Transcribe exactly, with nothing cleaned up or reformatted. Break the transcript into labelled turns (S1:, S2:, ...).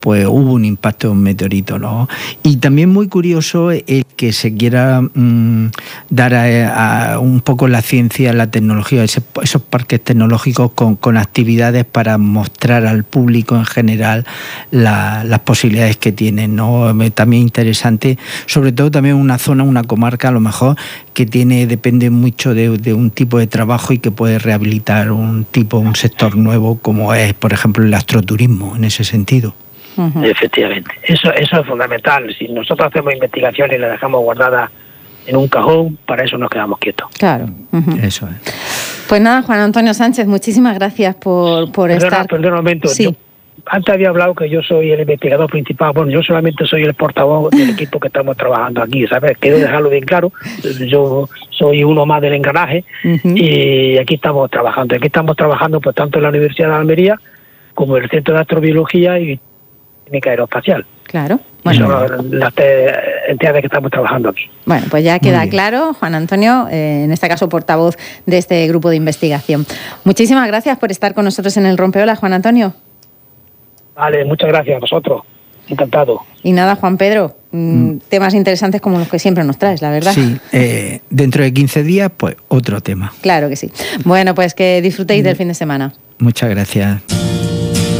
S1: pues hubo un impacto de un meteorito, ¿no? Y también muy curioso el que se quiera mmm, dar a, a un poco la ciencia, la tecnología, ese, esos parques tecnológicos con, con actividades para mostrar al público en general la, las posibilidades que tienen, ¿no? También interesante, sobre todo también una zona, una comarca a lo mejor que tiene, depende mucho de, de un tipo de trabajo y que puede rehabilitar un tipo, un sector nuevo como es, por ejemplo, el astroturismo en ese sentido.
S2: Uh-huh. Efectivamente, eso eso es fundamental. Si nosotros hacemos investigaciones y las dejamos guardadas en un cajón, para eso nos quedamos quietos.
S3: Claro. Uh-huh.
S1: Eso es.
S3: Pues nada, Juan Antonio Sánchez, muchísimas gracias por, por
S2: perdona,
S3: estar...
S2: Perdona un momento,
S3: sí.
S2: yo antes había hablado que yo soy el investigador principal. Bueno, yo solamente soy el portavoz del equipo que estamos trabajando aquí, ¿sabes? Quiero dejarlo bien claro. Yo soy uno más del engranaje uh-huh. y aquí estamos trabajando. Aquí estamos trabajando, pues, tanto en la Universidad de Almería como en el Centro de Astrobiología y Técnica Aeroespacial.
S3: Claro.
S2: Bueno, son las entidades que estamos trabajando aquí.
S3: Bueno, pues ya queda claro, Juan Antonio, eh, en este caso portavoz de este grupo de investigación. Muchísimas gracias por estar con nosotros en el Rompeolas, Juan Antonio.
S2: Vale, muchas gracias a vosotros. Encantado.
S3: Y nada, Juan Pedro, mm. temas interesantes como los que siempre nos traes, la verdad.
S1: Sí, eh, dentro de quince días, pues otro tema.
S3: Claro que sí. Bueno, pues que disfrutéis del fin de semana.
S1: Muchas gracias.